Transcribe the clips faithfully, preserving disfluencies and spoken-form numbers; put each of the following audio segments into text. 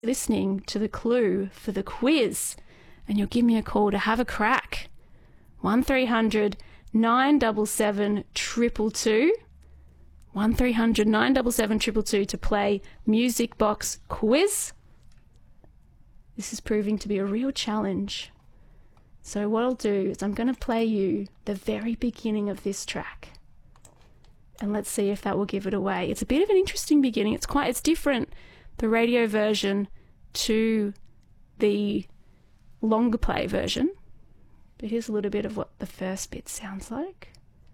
listening to the clue for the quiz, and you'll give me a call to have a crack. one three hundred nine seven seven two two two. one three hundred nine seven seven two two two to play Music Box Quiz. This is proving to be a real challenge. So what I'll do is I'm going to play you the very beginning of this track. And let's see if that will give it away. It's a bit of an interesting beginning. It's quite, it's different, the radio version to the longer play version. But here's a little bit of what the first bit sounds like.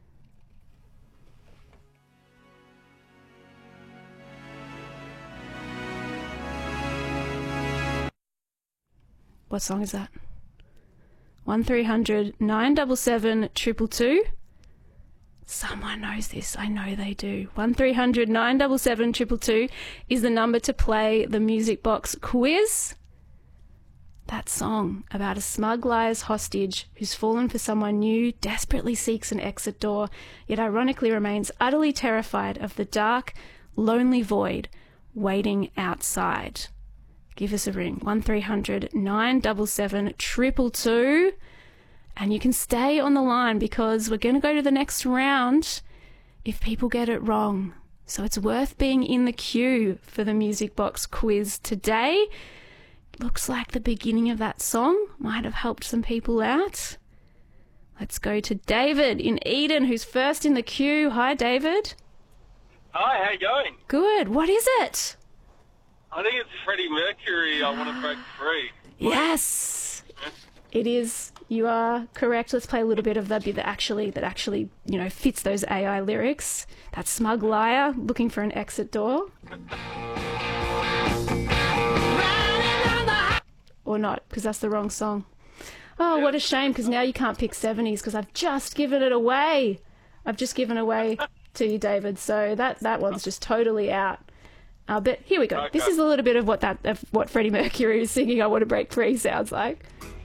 What song is that? one three hundred nine seven seven two two two. Someone knows this. I know they do. one three hundred nine seven seven two two two is the number to play the Music Box Quiz. That song about a smug liar's hostage who's fallen for someone new, desperately seeks an exit door, yet ironically remains utterly terrified of the dark, lonely void waiting outside. Give us a ring, one three hundred nine seven seven two two two, and you can stay on the line because we're going to go to the next round if people get it wrong. So it's worth being in the queue for the Music Box Quiz today. Looks like the beginning of that song might have helped some people out. Let's go to David in Eden, who's first in the queue. Hi, David. Hi, how you going? Good. What is it? I think it's Freddie Mercury, I Want to Break Free. Yes, it is. You are correct. Let's play a little bit of that bit that actually, that actually, you know, fits those A I lyrics. That smug liar looking for an exit door. Or not, because that's the wrong song. Oh, what a shame, because now you can't pick seventies, because I've just given it away. I've just given away to you, David. So that, that one's just totally out. Uh, but here we go. Okay. This is a little bit of what that of what Freddie Mercury is singing "I Want to Break Free" sounds like.